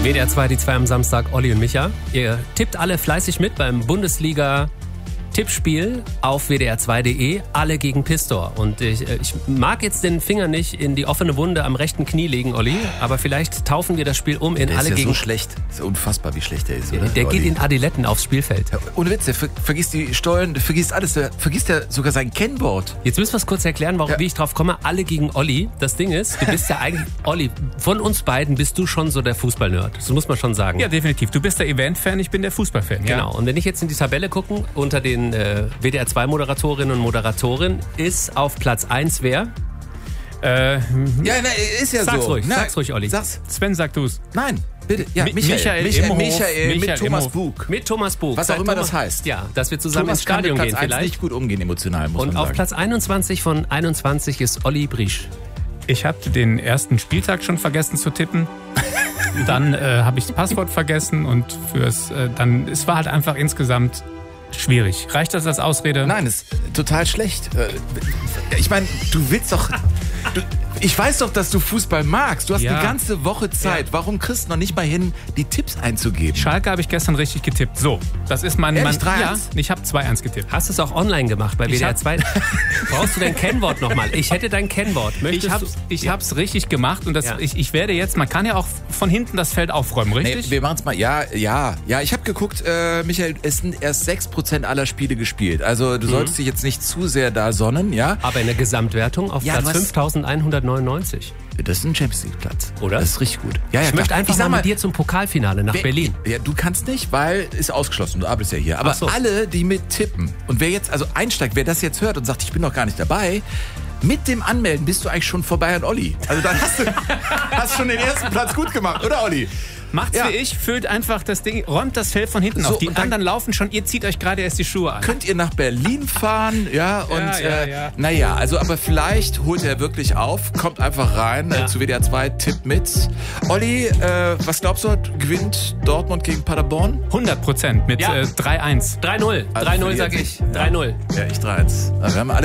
WDR 2, die 2 am Samstag, Olli und Micha. Ihr tippt alle fleißig mit beim Bundesliga-Tippspiel auf wdr2.de, alle gegen Pistor. Und ich mag jetzt den Finger nicht in die offene Wunde am rechten Knie legen, Olli, aber vielleicht taufen wir das Spiel um in der alle ist ja gegen... so schlecht. Das ist ja unfassbar, wie schlecht der ist, oder? Der geht in Adiletten aufs Spielfeld. Ja, ohne Witz, der vergisst die Stollen, der vergisst alles, der vergisst ja sogar sein Kennwort. Jetzt müssen wir es kurz erklären, wie ich drauf komme. Alle gegen Olli. Das Ding ist, du bist ja eigentlich... Olli, von uns beiden bist du schon so der Fußballnerd. Das muss man schon sagen. Ja, definitiv. Du bist der Event-Fan, ich bin der Fußballfan. Ja. Genau. Und wenn ich jetzt in die Tabelle gucke, unter den WDR 2 Moderatorinnen und Moderatoren ist auf Platz 1 wer? Ja, na, ist ja sag's so. Ruhig, na, sag's ruhig, Olli. Sag's. Sven, sag du's. Nein, bitte. Ja, Michael mit Thomas Imhof. Bug. Mit Thomas Bug. Was auch immer das heißt. Ja, dass wir zusammen Thomas ins Stadion kann mit gehen Platz 1 vielleicht. nicht gut umgehen emotional, muss Und man auf sagen. Platz 21 von 21 ist Olli Briesch. Ich habe den ersten Spieltag schon vergessen zu tippen. Dann habe ich das Passwort vergessen und es war halt einfach insgesamt schwierig. Reicht das als Ausrede? Nein, ist total schlecht. Ich meine, du willst doch... Ich weiß doch, dass du Fußball magst. Du hast eine ganze Woche Zeit. Ja. Warum kriegst du noch nicht mal hin, die Tipps einzugeben? Schalke habe ich gestern richtig getippt. So, das ist mein... Ehrlich, 3-1? Ja, ich habe 2-1 getippt. Hast du es auch online gemacht bei WDR 2? Brauchst du dein Kennwort nochmal? Ich hätte dein Kennwort. Ich hab's richtig gemacht und ich werde jetzt, man kann ja auch von hinten das Feld aufräumen, richtig? Nee, wir machen es mal, ja. Ich habe geguckt, Michael, es sind erst 6% aller Spiele gespielt. Also du solltest dich jetzt nicht zu sehr da sonnen, ja? Aber in der Gesamtwertung auf Platz 5199. Das ist ein Champions-League-Platz. Oder? Das ist richtig gut. Ja, ich möchte einfach mal mit dir zum Pokalfinale nach Berlin. Ja, du kannst nicht, weil ist ausgeschlossen. Du arbeitest ja hier. Aber alle, die mit tippen und wer jetzt also einsteigt, wer das jetzt hört und sagt, ich bin noch gar nicht dabei, mit dem Anmelden bist du eigentlich schon vorbei an Olli. Also dann hast schon den ersten Platz gut gemacht, oder Olli? Macht's wie ich, füllt einfach das Ding, räumt das Feld von hinten auf. Die anderen laufen schon, ihr zieht euch gerade erst die Schuhe an. Könnt ihr nach Berlin fahren, naja, also aber vielleicht holt er wirklich auf, kommt einfach rein zu WDR 2, tippt mit. Olli, was glaubst du, gewinnt Dortmund gegen Paderborn? 100% mit 3-1. 3-0, 3-0 sage ich, 3-0. Ja, ich 3-1. Also wir haben alle